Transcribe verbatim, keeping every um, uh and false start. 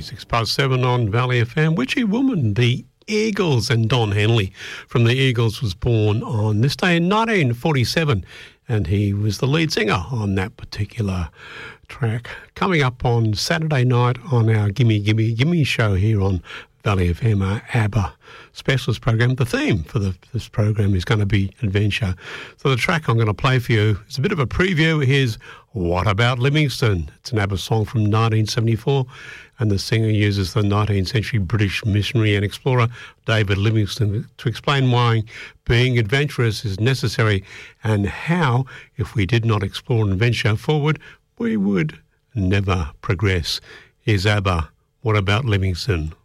twenty-six past seven on Valley F M. Witchy Woman, the Eagles, and Don Henley from the Eagles was born on this day in nineteen forty-seven, and he was the lead singer on that particular track. Coming up on Saturday night on our Gimme Gimme Gimme show here on Valley F M, our ABBA specialist program. The theme for the, this program is going to be adventure. So the track I'm going to play for you is a bit of a preview. Here's What About Livingstone? It's an ABBA song from nineteen seventy-four, and the singer uses the nineteenth century British missionary and explorer David Livingstone to explain why being adventurous is necessary and how, if we did not explore and venture forward, we would never progress. Here's ABBA, What About Livingstone?